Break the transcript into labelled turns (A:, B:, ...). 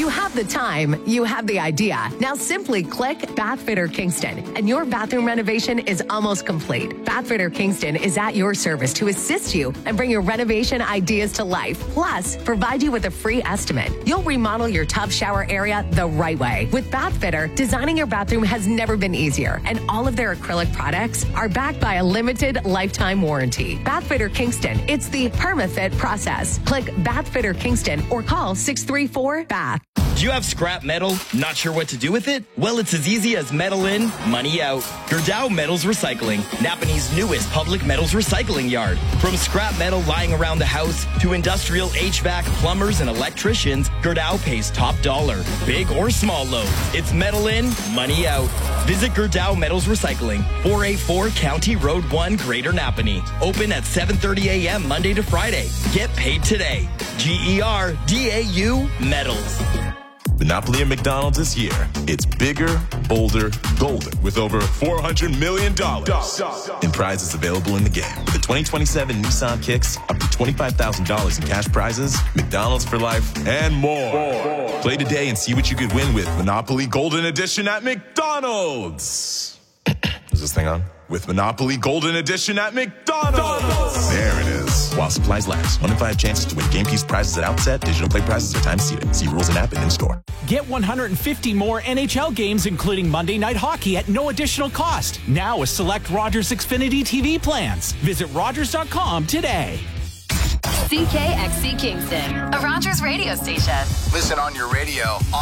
A: You have the time, you have the idea. Now simply click Bath Fitter Kingston, and your bathroom renovation is almost complete. Bath Fitter Kingston is at your service to assist you and bring your renovation ideas to life. Plus, provide you with a free estimate. You'll remodel your tub shower area the right way. With Bath Fitter, designing your bathroom has never been easier, and all of their acrylic products are backed by a limited lifetime warranty. Bath Fitter Kingston, it's the PermaFit process. Click Bath Fitter Kingston or call 634-BATH.
B: Do you have scrap metal? Not sure what to do with it? Well, it's as easy as metal in, money out. Gerdau Metals Recycling, Napanee's newest public metals recycling yard. From scrap metal lying around the house to industrial HVAC plumbers and electricians, Gerdau pays top dollar. Big or small loads, it's metal in, money out. Visit Gerdau Metals Recycling, 484 County Road 1, Greater Napanee. Open at 7:30 a.m. Monday to Friday. Get paid today. GERDAU Metals.
C: Monopoly at McDonald's this year. It's bigger, bolder, golden with over $400 million in prizes available in the game. With the 2027 Nissan Kicks, up to $25,000 in cash prizes, McDonald's for life, and more. Play today and see what you could win with Monopoly Golden Edition at McDonald's. Is this thing on? With Monopoly Golden Edition at McDonald's. There it is. While supplies last. 1 in 5 chances to win game piece prizes at outset. Digital play prizes are time seated. See rules and app and in-store.
D: Get 150 more NHL games, including Monday Night Hockey, at no additional cost. Now with select Rogers Xfinity TV plans. Visit Rogers.com today.
E: CKXC Kingston, a Rogers radio station.
F: Listen on your radio,